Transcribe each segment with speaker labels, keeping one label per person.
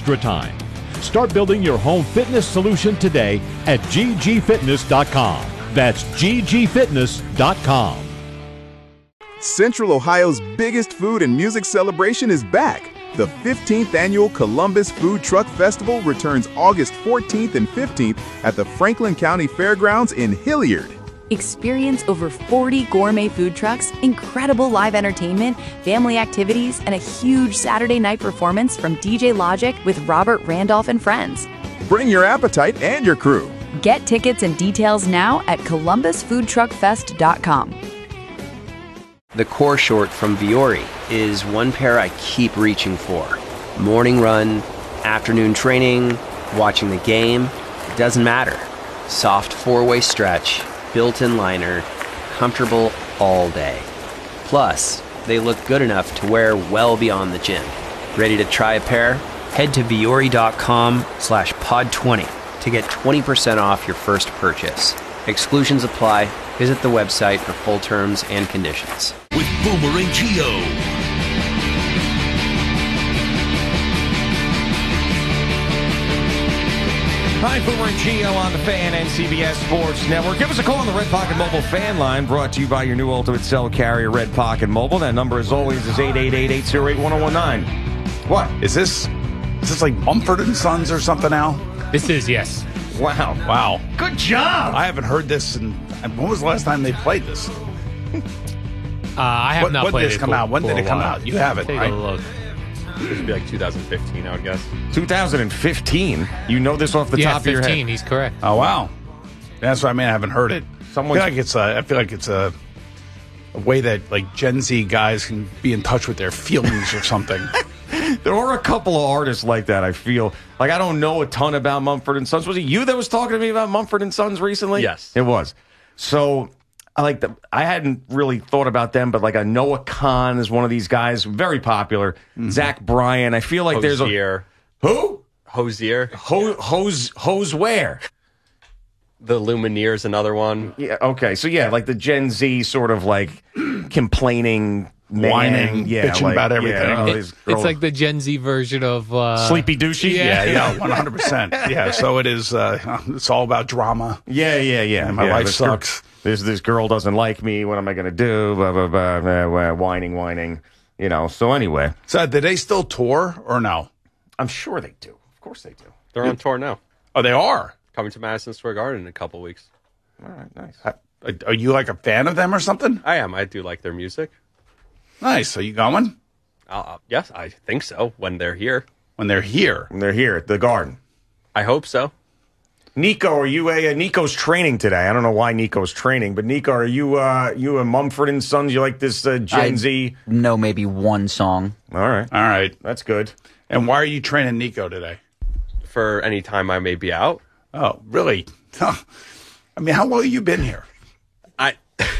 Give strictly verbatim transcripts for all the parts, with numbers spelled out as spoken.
Speaker 1: extra time. Start building your home fitness solution today at g g fitness dot com. That's g g fitness dot com.
Speaker 2: Central Ohio's biggest food and music celebration is back. The fifteenth Annual Columbus Food Truck Festival returns August fourteenth and fifteenth at the Franklin County Fairgrounds in Hilliard.
Speaker 3: Experience over forty gourmet food trucks, incredible live entertainment, family activities, and a huge Saturday night performance from D J Logic with Robert Randolph and friends.
Speaker 2: Bring your appetite and your crew.
Speaker 3: Get tickets and details now at columbus food truck fest dot com.
Speaker 4: The core short from Vuori is one pair I keep reaching for. Morning run, afternoon training, watching the game, it doesn't matter. Soft four-way stretch, built-in liner, comfortable all day. Plus, they look good enough to wear well beyond the gym. Ready to try a pair? Head to vuori dot com slash pod twenty to get twenty percent off your first purchase. Exclusions apply. Visit the website for full terms and conditions.
Speaker 5: With Boomer and Gio.
Speaker 6: Hi, Boomer and Gio on the Fan and C B S Sports Network. Give us a call on the Red Pocket Mobile fan line, brought to you by your new Ultimate Cell carrier, Red Pocket Mobile. That number, as always, is eight eight eight, eight oh eight, one oh one nine.
Speaker 7: What? Is this, is this like Mumford and Sons or something now?
Speaker 8: This is, yes.
Speaker 7: Wow. Wow.
Speaker 6: Good job.
Speaker 7: I haven't heard this in, when was the last time they played this?
Speaker 8: Uh, I have
Speaker 7: what,
Speaker 8: not
Speaker 7: when
Speaker 8: played
Speaker 7: did
Speaker 8: it
Speaker 7: it come
Speaker 8: for,
Speaker 7: out? When
Speaker 8: for
Speaker 7: did
Speaker 8: a
Speaker 7: it come
Speaker 8: while.
Speaker 7: out? You have it,
Speaker 8: Take
Speaker 7: right?
Speaker 8: a look.
Speaker 9: It would be like two thousand fifteen, I would guess.
Speaker 6: two thousand fifteen? You know this off the
Speaker 8: yeah,
Speaker 6: top of your head?
Speaker 8: fifteen, he's correct.
Speaker 7: Oh, wow. That's what I mean. I haven't heard it.
Speaker 6: Someone's-
Speaker 7: I feel like it's a, I feel like it's a, a way that like Gen Z guys can be in touch with their feelings or something.
Speaker 6: There are a couple of artists like that, I feel. Like, I don't know a ton about Mumford and Sons. Was it you that was talking to me about Mumford and Sons recently?
Speaker 9: Yes.
Speaker 6: It was. So, I like the, I hadn't really thought about them, but like a Noah Khan is one of these guys, very popular. Mm-hmm. Zach Bryan. I feel like
Speaker 9: Hosier.
Speaker 6: there's a... Who?
Speaker 9: Hosier.
Speaker 6: Ho, hose, hose where?
Speaker 9: The Lumineers, another one.
Speaker 6: Yeah, okay. So, yeah, like the Gen Z sort of like complaining... Man,
Speaker 7: whining,
Speaker 6: yeah,
Speaker 7: bitching
Speaker 6: like,
Speaker 7: about everything.
Speaker 6: Yeah,
Speaker 8: It, it's
Speaker 6: girls.
Speaker 8: like the Gen Z version of... Uh,
Speaker 6: Sleepy douchey?
Speaker 7: Yeah, yeah, one hundred percent. Yeah, so it is, uh, it's all about drama.
Speaker 6: Yeah, yeah, yeah.
Speaker 7: And my
Speaker 6: yeah,
Speaker 7: life
Speaker 6: this
Speaker 7: sucks.
Speaker 6: Girl, this, this girl doesn't like me. What am I going to do? Blah, blah, blah, blah, blah, whining, whining. You know, so anyway.
Speaker 7: So do they still tour or no?
Speaker 6: I'm sure they do. Of course they do.
Speaker 9: They're on tour now.
Speaker 7: Oh, they are?
Speaker 9: Coming to Madison Square Garden in a couple weeks.
Speaker 6: All right, nice.
Speaker 7: Are, are you like a fan of them or something?
Speaker 9: I am. I do like their music.
Speaker 7: Nice. Are you going?
Speaker 9: Uh, yes, I think so, when they're here.
Speaker 7: When they're here?
Speaker 6: When they're here at the Garden.
Speaker 9: I hope so.
Speaker 6: Nico, are you a, uh, Nico's training today? I don't know why Nico's training, but Nico, are you uh, you a Mumford and Sons? You like this uh, Gen
Speaker 10: I
Speaker 6: Z?
Speaker 10: know maybe one song.
Speaker 6: All right.
Speaker 7: All right.
Speaker 6: That's good.
Speaker 7: And why are you training Nico today?
Speaker 9: For any time I may be out.
Speaker 7: Oh, really? I mean, how long have you been here?
Speaker 9: I...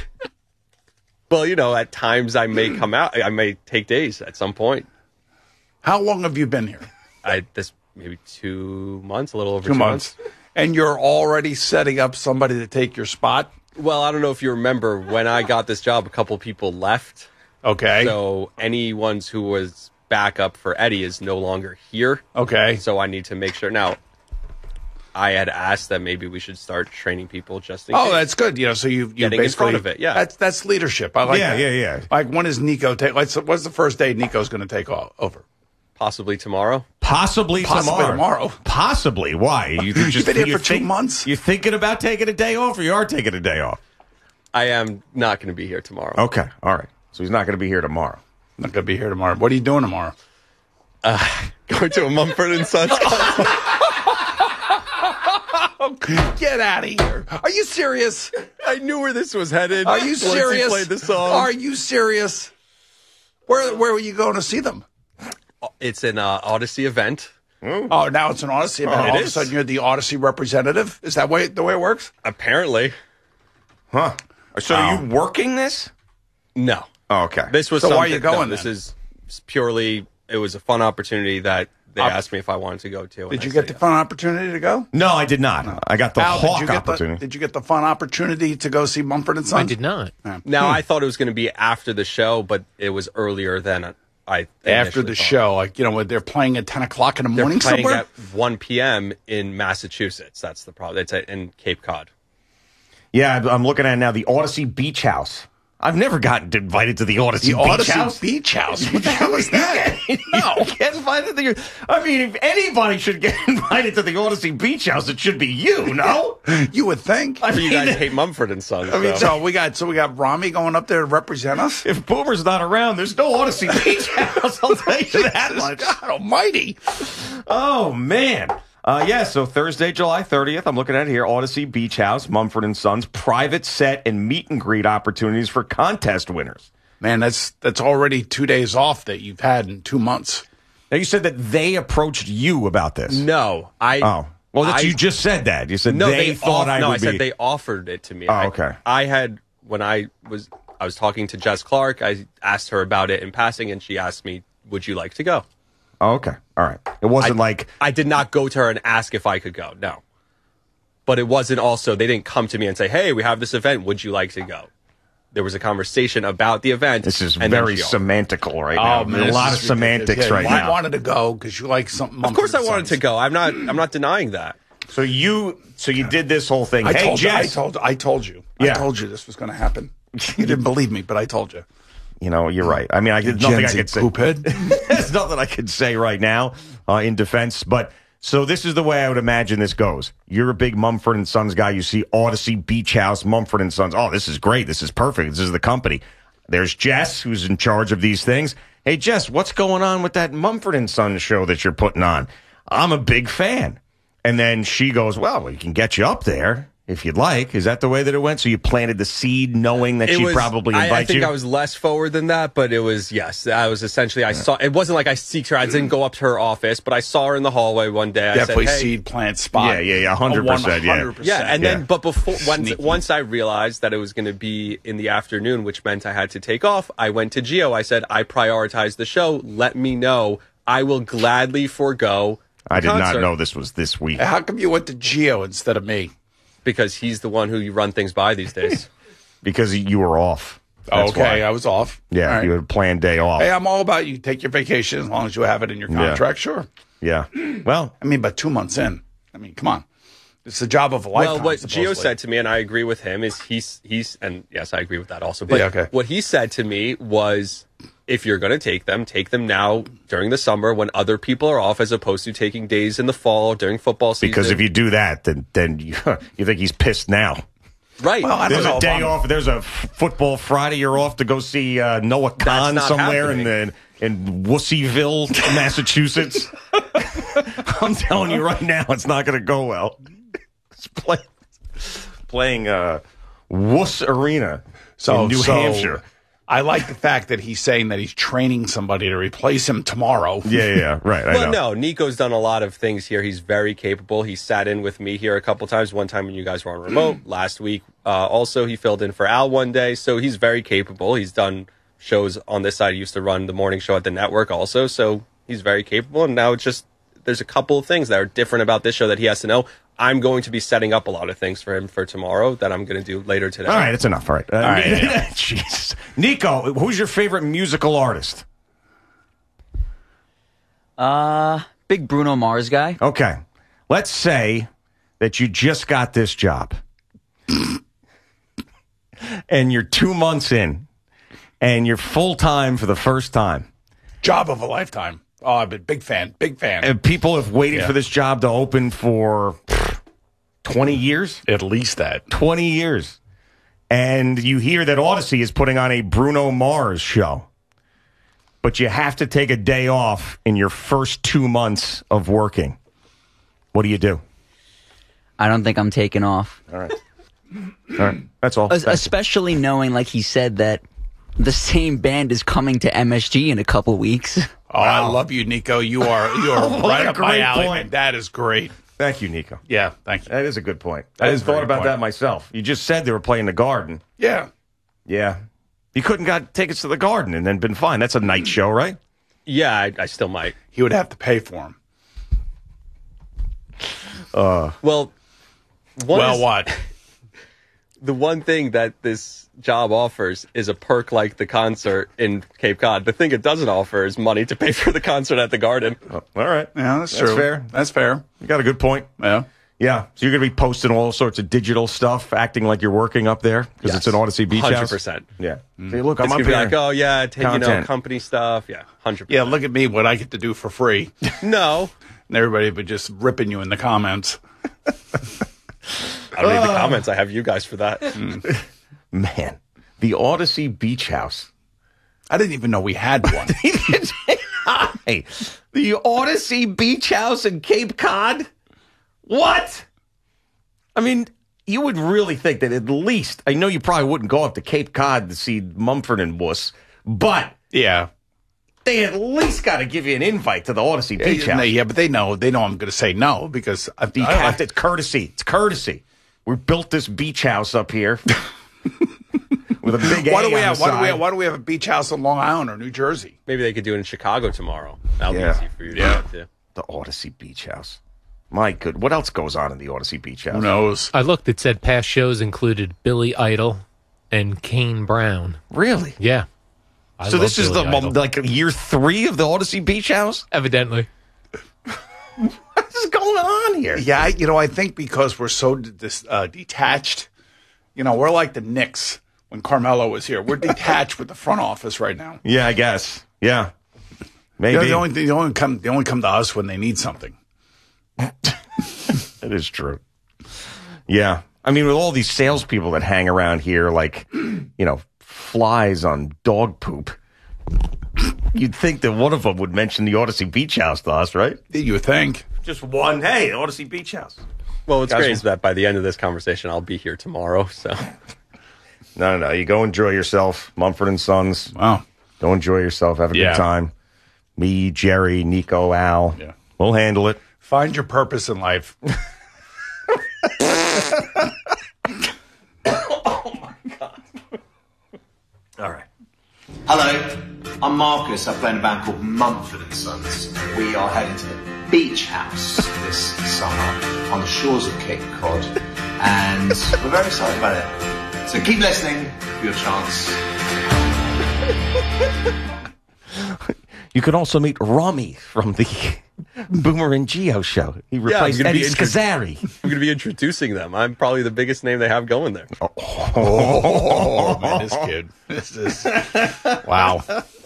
Speaker 9: Well, you know, at times I may come out. I may take days at some point.
Speaker 7: How long have you been here?
Speaker 9: I this maybe two months, a little over
Speaker 7: two,
Speaker 9: two
Speaker 7: months.
Speaker 9: months.
Speaker 7: And you're already setting up somebody to take your spot?
Speaker 9: Well, I don't know if you remember when I got this job, a couple people left.
Speaker 7: Okay.
Speaker 9: So anyone who was backup for Eddie is no longer here.
Speaker 7: Okay.
Speaker 9: So I need to make sure now. I had asked that maybe we should start training people just in
Speaker 7: oh,
Speaker 9: case.
Speaker 7: that's good. You know, so you you
Speaker 9: Getting in
Speaker 7: basically
Speaker 9: front of it, yeah.
Speaker 7: That's that's leadership. I like
Speaker 6: Yeah,
Speaker 7: that.
Speaker 6: yeah, yeah.
Speaker 7: Like when is Nico take? Like, so what's the first day Nico's going to take all, over?
Speaker 9: Possibly tomorrow.
Speaker 6: Possibly,
Speaker 7: Possibly
Speaker 6: tomorrow.
Speaker 7: tomorrow.
Speaker 6: Possibly. Why? You just
Speaker 7: You've been here
Speaker 6: you
Speaker 7: for two
Speaker 6: think-
Speaker 7: months?
Speaker 6: You thinking about taking a day off, or you are taking a day off?
Speaker 9: I am not going to be here tomorrow.
Speaker 6: Okay, all right. So he's not going to be here tomorrow.
Speaker 7: Not going to be here tomorrow. What are you doing tomorrow?
Speaker 9: Uh, going to a Mumford and Sons concert.
Speaker 7: Get out of here. Are you serious?
Speaker 9: I knew where this was headed.
Speaker 7: Are you
Speaker 9: once he
Speaker 7: serious?
Speaker 9: played the song.
Speaker 7: Are you serious? Where where were you going to see them?
Speaker 9: It's an uh, Odyssey event.
Speaker 7: Oh, now it's an Odyssey event.
Speaker 9: Oh, it
Speaker 7: All of a
Speaker 9: is.
Speaker 7: sudden you're the Odyssey representative? Is that way, the way it works?
Speaker 9: Apparently.
Speaker 6: Huh. So
Speaker 7: Oh.
Speaker 6: are you working this?
Speaker 9: No.
Speaker 6: Oh, okay.
Speaker 9: This was
Speaker 7: So why are
Speaker 9: something-
Speaker 7: you going
Speaker 9: no, this
Speaker 7: then?
Speaker 9: is purely, it was a fun opportunity that they
Speaker 7: Op-
Speaker 9: asked me if I wanted to go to. and
Speaker 7: Did
Speaker 9: I
Speaker 7: you
Speaker 9: said
Speaker 7: get the
Speaker 9: yes.
Speaker 7: fun opportunity to go?
Speaker 6: No, I did not. I got the
Speaker 7: Al,
Speaker 6: Hawk
Speaker 7: did you get
Speaker 6: opportunity.
Speaker 7: The, did you get the fun opportunity to go see Mumford and Sons?
Speaker 8: I did not.
Speaker 9: Now,
Speaker 7: Hmm.
Speaker 9: I thought it was going to be after the show, but it was earlier than I
Speaker 7: After the
Speaker 9: thought.
Speaker 7: show, like, you know, they're playing at ten o'clock in the
Speaker 9: They're
Speaker 7: morning
Speaker 9: playing
Speaker 7: somewhere?
Speaker 9: at one p.m. in Massachusetts. That's the problem. It's at, in Cape Cod.
Speaker 6: Yeah, I'm looking at it now, the Odyssey Beach House. I've never gotten invited to the Odyssey
Speaker 7: The
Speaker 6: Beach
Speaker 7: Odyssey
Speaker 6: House.
Speaker 7: Beach House? What the hell is that?
Speaker 6: No. Get invited to the, I mean, if anybody should get invited to the Odyssey Beach House, it should be you, no?
Speaker 7: You would think.
Speaker 6: I
Speaker 9: You
Speaker 6: mean,
Speaker 9: guys hate Mumford and Sons.
Speaker 7: I mean,
Speaker 9: so.
Speaker 7: so we got so we got Rami going up there to represent us.
Speaker 6: if Boomer's not around, there's no Odyssey Beach House, I'll tell you that much.
Speaker 7: God Almighty!
Speaker 6: Oh, man. Uh, yeah, so Thursday, July thirtieth, I'm looking at it here, Odyssey Beach House, Mumford and Sons, private set and meet and greet opportunities for contest winners.
Speaker 7: Man, that's that's already two days off that you've had in two months.
Speaker 6: Now, you said that they approached you about this.
Speaker 9: No, I.
Speaker 6: Oh. Well, that's,
Speaker 9: I,
Speaker 6: you just said that. You said
Speaker 9: no,
Speaker 6: they,
Speaker 9: they
Speaker 6: thought
Speaker 9: off-
Speaker 6: I
Speaker 9: no,
Speaker 6: would
Speaker 9: I said
Speaker 6: be.
Speaker 9: they offered it to me.
Speaker 6: Oh,
Speaker 9: I-
Speaker 6: okay.
Speaker 9: I had when I was I was talking to Jess Clark. I asked her about it in passing, and she asked me, "Would you like to go?"
Speaker 6: Oh, okay. All right. It wasn't
Speaker 9: I,
Speaker 6: like...
Speaker 9: I did not go to her and ask if I could go. No, but it wasn't also. They didn't come to me and say, "Hey, we have this event. Would you like to go?" There was a conversation about the event.
Speaker 6: This is
Speaker 9: and
Speaker 6: very
Speaker 9: then she offered.
Speaker 6: semantical right now.
Speaker 7: Oh, man,
Speaker 6: a
Speaker 7: this
Speaker 6: lot of
Speaker 7: is ridiculous.
Speaker 6: semantics
Speaker 7: Yeah,
Speaker 6: right
Speaker 7: you
Speaker 6: now.
Speaker 7: wanted to go because you like something.
Speaker 9: Of course, I wanted to go. I'm not. I'm not denying that.
Speaker 6: So you, so you did this whole thing.
Speaker 7: I
Speaker 6: Hey,
Speaker 7: told you. I
Speaker 6: Jess.
Speaker 7: told. I told you.
Speaker 6: Yeah.
Speaker 7: I told you this was going to happen. You didn't believe me, but I told you.
Speaker 6: You know, you're right. I mean, I there's nothing I
Speaker 7: Gen
Speaker 6: could
Speaker 7: Z
Speaker 6: say.
Speaker 7: poophead.
Speaker 6: There's nothing I could say right now uh, in defense. But so this is the way I would imagine this goes. You're a big Mumford and Sons guy. You see Odyssey Beach House, Mumford and Sons. Oh, this is great. This is perfect. This is the company. There's Jess, who's in charge of these things. Hey, Jess, what's going on with that Mumford and Sons show that you're putting on? I'm a big fan. And then she goes, well, we can get you up there if you'd like. Is that the way that it went? So you planted the seed knowing that
Speaker 9: It
Speaker 6: she'd
Speaker 9: was-
Speaker 6: probably
Speaker 9: I-
Speaker 6: invite
Speaker 9: I think
Speaker 6: you?
Speaker 9: I was less forward than that, but it was, yes. I was essentially, I saw, it wasn't like I seeked her. I didn't go up to her office, but I saw her in the hallway one day. I
Speaker 7: Definitely
Speaker 9: said, hey,
Speaker 7: seed plant spot.
Speaker 6: Yeah, yeah, yeah, one hundred percent, yeah.
Speaker 7: one hundred percent.
Speaker 9: yeah, and
Speaker 6: Yeah.
Speaker 9: then, but before, once,
Speaker 7: Sneaky.
Speaker 9: once I realized that it was going to be in the afternoon, which meant I had to take off, I went to Gio. I said, I prioritize the show. Let me know. I will gladly forego the
Speaker 6: I did not
Speaker 9: concert,"
Speaker 6: know this was this week.
Speaker 7: How come you went to Gio instead of me?
Speaker 9: because he's the one who you run things by these days.
Speaker 6: Because you were off. That's
Speaker 7: okay,
Speaker 6: why.
Speaker 7: I was off.
Speaker 6: Yeah,
Speaker 7: All right.
Speaker 6: you had a planned day off.
Speaker 7: Hey, I'm all about you take your vacation as long as you have it in your contract. Sure.
Speaker 6: Yeah. Well,
Speaker 7: I mean, but two months in. I mean, come on. It's the job of a lifetime.
Speaker 9: Well, what
Speaker 7: supposedly.
Speaker 9: Gio said to me, and I agree with him, is he's he's and yes, I agree with that also. But
Speaker 7: Yeah, okay.
Speaker 9: what he said to me was, if you're going to take them, take them now during the summer when other people are off, as opposed to taking days in the fall during football season.
Speaker 6: because if you do that, then then you, you think he's pissed now.
Speaker 9: right,
Speaker 7: Well, I don't
Speaker 6: There's
Speaker 7: know
Speaker 6: a
Speaker 7: if
Speaker 6: day
Speaker 7: I'm-
Speaker 6: off. There's a f- football Friday. You're off to go see uh, Noah Khan
Speaker 9: not
Speaker 6: somewhere in
Speaker 9: happening.
Speaker 6: the in Woosyville, Massachusetts. I'm telling you right now, it's not going to go well. It's play, playing uh, Wuss Arena
Speaker 7: So,
Speaker 6: in New
Speaker 7: so
Speaker 6: Hampshire.
Speaker 7: I like the fact that he's saying that he's training somebody to replace him tomorrow.
Speaker 6: Yeah, yeah, yeah, right. I
Speaker 9: well,
Speaker 6: know.
Speaker 9: no, Nico's done a lot of things here. He's very capable. He sat in with me here a couple times. One time when you guys were on remote. Last week, uh, also, he filled in for Al one day. So he's very capable. He's done shows on this side. He used to run the morning show at the network also. So he's very capable. And now it's just, there's a couple of things that are different about this show that he has to know. I'm going to be setting up a lot of things for him for tomorrow that I'm going to do later today.
Speaker 6: All right, it's enough. All right. Uh,
Speaker 7: All right,
Speaker 6: Jeez. Nico, who's your favorite musical artist?
Speaker 10: Uh, big Bruno Mars guy.
Speaker 6: Okay. Let's say that you just got this job and you're two months in and you're full time for the first time.
Speaker 7: Job of a lifetime. Oh, I've been big fan, big fan.
Speaker 6: And people have waited
Speaker 7: Yeah.
Speaker 6: for this job to open for pff, twenty years.
Speaker 7: At least that.
Speaker 6: twenty years. And you hear that Odyssey is putting on a Bruno Mars show. But you have to take a day off in your first two months of working. What do you do?
Speaker 10: I don't think I'm taking off.
Speaker 6: All right. All right. That's all.
Speaker 10: Es- Especially knowing, like he said, that the same band is coming to M S G in a couple weeks.
Speaker 7: Oh, I love you, Nico. You are you are
Speaker 6: What
Speaker 7: right
Speaker 6: a
Speaker 7: up my
Speaker 6: great
Speaker 7: alley.
Speaker 6: point.
Speaker 7: man. That is great.
Speaker 6: Thank you, Nico.
Speaker 7: Yeah, thank you.
Speaker 6: That is a good point.
Speaker 7: That
Speaker 6: I
Speaker 7: is
Speaker 6: just
Speaker 7: a
Speaker 6: thought
Speaker 7: very
Speaker 6: about
Speaker 7: good
Speaker 6: that
Speaker 7: point.
Speaker 6: myself. You just said they were playing the Garden.
Speaker 7: Yeah.
Speaker 6: Yeah. You couldn't got tickets to the Garden and then been fine. That's a night show, right?
Speaker 9: Yeah, I, I still might.
Speaker 7: He would have to pay for him.
Speaker 9: Well, one
Speaker 7: Well,
Speaker 9: is-
Speaker 7: what?
Speaker 9: the one thing that this job offers is a perk like the concert in Cape Cod. The thing it doesn't offer is money to pay for the concert at the Garden.
Speaker 6: Oh, all right.
Speaker 7: Yeah, that's,
Speaker 6: That's
Speaker 7: true.
Speaker 6: fair.
Speaker 7: That's fair.
Speaker 6: You got a good point.
Speaker 7: Yeah.
Speaker 6: Yeah. So you're going to be posting all sorts of digital stuff, acting like you're working up there because
Speaker 9: Yes.
Speaker 6: it's an Odyssey Beach
Speaker 9: one hundred
Speaker 6: House?
Speaker 9: percent.
Speaker 6: Yeah. Say, look, I'm
Speaker 9: It's
Speaker 6: up
Speaker 9: going to be
Speaker 6: here.
Speaker 9: like, oh, yeah, take, you know,
Speaker 6: Content.
Speaker 9: company stuff. Yeah, one hundred percent.
Speaker 7: Yeah, look at me, what I get to do for free.
Speaker 9: No.
Speaker 7: And everybody but just ripping you in the comments.
Speaker 9: I don't need the comments. I have you guys for that.
Speaker 6: Man, the Odyssey Beach House.
Speaker 7: I didn't even know we had one.
Speaker 6: Hi. The Odyssey Beach House in Cape Cod? What? I mean, you would really think that at least, I know you probably wouldn't go up to Cape Cod to see Mumford and Wuss, but
Speaker 7: Yeah.
Speaker 6: they at least got to give you an invite to the Odyssey Beach
Speaker 7: Yeah,
Speaker 6: House.
Speaker 7: yeah, but they know they know I'm going to say no because I,
Speaker 6: You
Speaker 7: I,
Speaker 6: have to- it's courtesy. It's courtesy. We built this beach house up here with a big
Speaker 7: why
Speaker 6: A
Speaker 7: do we
Speaker 6: on
Speaker 7: have
Speaker 6: the
Speaker 7: why do we
Speaker 6: side.
Speaker 7: have, why do we have a beach house in Long Island or New Jersey?
Speaker 9: Maybe they could do it in Chicago tomorrow. That'll
Speaker 6: Yeah.
Speaker 9: be easy for you to
Speaker 7: Yeah.
Speaker 9: get to.
Speaker 6: The Odyssey Beach House. My good. What else goes on in the Odyssey Beach House?
Speaker 7: Who knows?
Speaker 8: I looked. It said past shows included Billy Idol and Kane Brown.
Speaker 6: Really?
Speaker 8: Yeah. I
Speaker 6: so
Speaker 8: love
Speaker 6: this is
Speaker 8: Billy
Speaker 6: the
Speaker 8: Idol.
Speaker 6: like year three of the Odyssey Beach House?
Speaker 8: Evidently.
Speaker 6: What is going on here?
Speaker 7: Yeah, I- you know, I think because we're so d- dis, uh, detached, you know, we're like the Knicks when Carmelo was here. We're detached with the front office right now.
Speaker 6: Yeah, I guess. Yeah. Maybe.
Speaker 7: You know, the only they only come they only come to us when they need something.
Speaker 6: That is true. Yeah. I mean, with all these salespeople that hang around here like, you know, flies on dog poop, you'd think that one of them would mention the Odyssey Beach House to us, right?
Speaker 7: You would think.
Speaker 6: Just one. Hey, Odyssey Beach House.
Speaker 9: Well, what's
Speaker 6: Guys,
Speaker 9: great
Speaker 6: will-
Speaker 9: is that by the end of this conversation, I'll be here tomorrow. So
Speaker 6: No, no, no. You go enjoy yourself. Mumford and Sons.
Speaker 7: Wow.
Speaker 6: Go enjoy yourself. Have a
Speaker 7: Yeah.
Speaker 6: good time. Me, Jerry, Nico, Al.
Speaker 7: Yeah.
Speaker 6: We'll handle it.
Speaker 7: Find your purpose in life.
Speaker 6: All right.
Speaker 5: Hello, I'm Marcus. I play in a band called Mumford and Sons. We are heading to the beach house this summer on the shores of Cape Cod, and we're very excited about it. So keep listening for your chance.
Speaker 6: You can also meet Rami from the Boomer and Geo show. He
Speaker 9: I'm
Speaker 6: replaced
Speaker 9: gonna
Speaker 6: Eddie
Speaker 9: be intro-
Speaker 6: Scazzari.
Speaker 9: I'm going to be introducing them. I'm probably the biggest name they have going there.
Speaker 7: Oh, man, this kid. This is wow.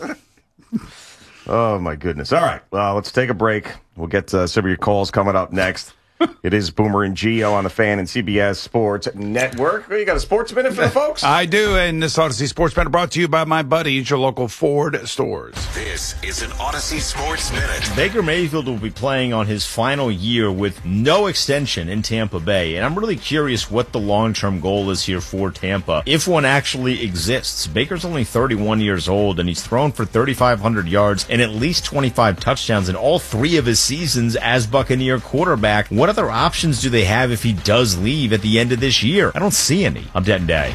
Speaker 6: Oh, my goodness. All right. Well, let's take a break. We'll get to some of your calls coming up next. It is Boomer and Geo on the Fan and C B S Sports Network. You got a sports minute for the folks?
Speaker 7: I do, and this Odyssey Sports Minute brought to you by my buddies, your local Ford stores.
Speaker 11: This is an Odyssey Sports Minute.
Speaker 12: Baker Mayfield will be playing on his final year with no extension in Tampa Bay, and I'm really curious what the long-term goal is here for Tampa, if one actually exists. Baker's only thirty-one years old, and he's thrown for thirty-five hundred yards and at least twenty-five touchdowns in all three of his seasons as Buccaneer quarterback. What other options do they have if he does leave at the end of this year? I don't see any. I'm Denton Day.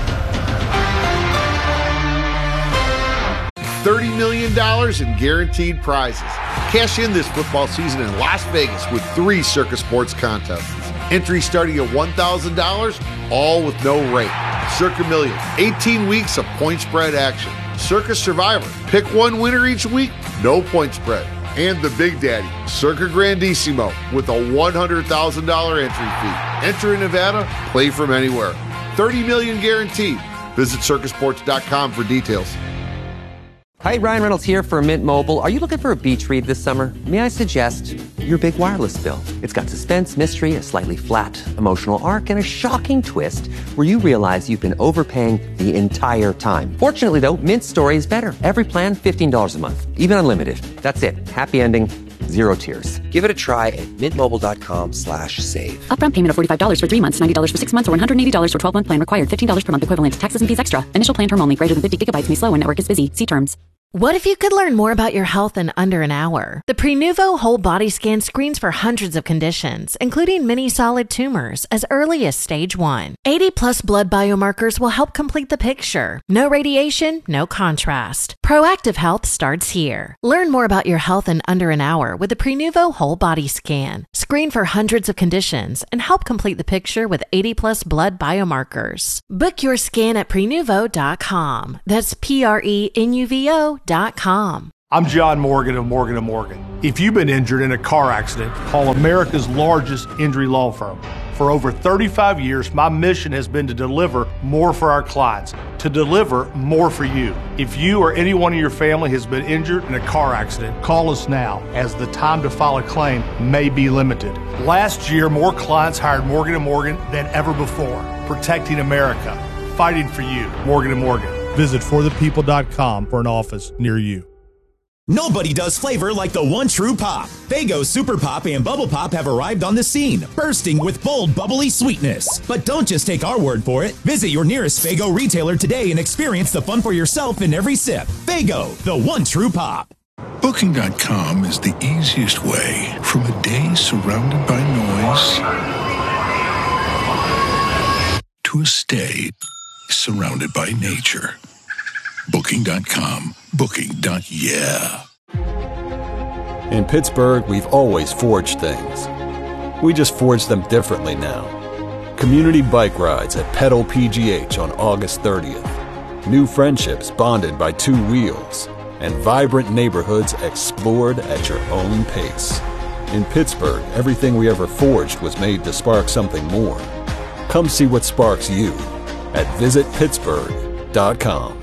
Speaker 13: thirty million dollars in guaranteed prizes. Cash in this football season in Las Vegas with three Circus Sports contests. Entry starting at one thousand dollars, all with no rate. Circa Million, eighteen weeks of point spread action. Circus Survivor, pick one winner each week, no point spread. And the Big Daddy, Circa Grandissimo, with a one hundred thousand dollars entry fee. Enter in Nevada, play from anywhere. thirty million dollars guaranteed. Visit circus sports dot com for details.
Speaker 14: Hi, Ryan Reynolds here for Mint Mobile. Are you looking for a beach read this summer? May I suggest your big wireless bill? It's got suspense, mystery, a slightly flat emotional arc, and a shocking twist where you realize you've been overpaying the entire time. Fortunately, though, Mint's story is better. Every plan, fifteen dollars a month, even unlimited. That's it. Happy ending, zero tears. Give it a try at mintmobile.com slash save.
Speaker 15: Upfront payment of forty-five dollars for three months, ninety dollars for six months, or one hundred eighty dollars for twelve-month plan required. fifteen dollars per month equivalent. Taxes and fees extra. Initial plan term only. Greater than fifty gigabytes may slow when network is busy. See terms.
Speaker 16: What if you could learn more about your health in under an hour? The Prenuvo Whole Body Scan screens for hundreds of conditions, including many solid tumors, as early as stage one. eighty plus blood biomarkers will help complete the picture. No radiation, no contrast. Proactive health starts here. Learn more about your health in under an hour with the Prenuvo Whole Body Scan. Screen for hundreds of conditions and help complete the picture with eighty plus blood biomarkers. Book your scan at prenuvo dot com. That's P R E N U V O dot com.
Speaker 17: I'm John Morgan of Morgan and Morgan. If you've been injured in a car accident, call America's largest injury law firm. For over thirty-five years, my mission has been to deliver more for our clients, to deliver more for you. If you or anyone in your family has been injured in a car accident, call us now, as the time to file a claim may be limited. Last year, more clients hired Morgan and Morgan than ever before, protecting America, fighting for you. Morgan and Morgan. Visit for the people dot com for an office near you.
Speaker 18: Nobody does flavor like the one true pop. Faygo Super Pop and Bubble Pop have arrived on the scene, bursting with bold, bubbly sweetness. But don't just take our word for it. Visit your nearest Faygo retailer today and experience the fun for yourself in every sip. Faygo, the one true pop.
Speaker 19: Booking dot com is the easiest way from a day surrounded by noise to a stay surrounded by nature. Booking dot com. Booking. Yeah.
Speaker 20: In Pittsburgh, we've always forged things. We just forge them differently now. Community bike rides at Pedal P G H on August thirtieth. New friendships bonded by two wheels. And vibrant neighborhoods explored at your own pace. In Pittsburgh, everything we ever forged was made to spark something more. Come see what sparks you at visit pittsburgh dot com.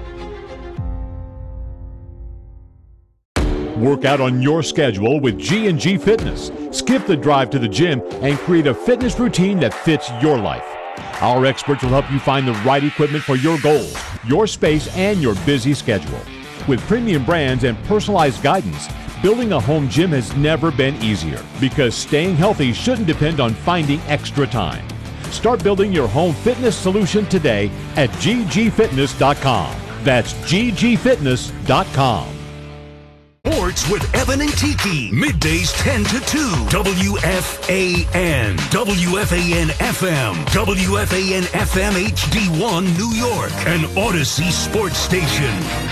Speaker 1: Work out on your schedule with G and G Fitness. Skip the drive to the gym and create a fitness routine that fits your life. Our experts will help you find the right equipment for your goals, your space, and your busy schedule. With premium brands and personalized guidance, building a home gym has never been easier, because staying healthy shouldn't depend on finding extra time. Start building your home fitness solution today at G G fitness dot com. That's G G fitness dot com.
Speaker 11: Sports with Evan and Tiki. Middays ten to two. W F A N. W F A N F M. W F A N F M H D one New York. An Odyssey sports station.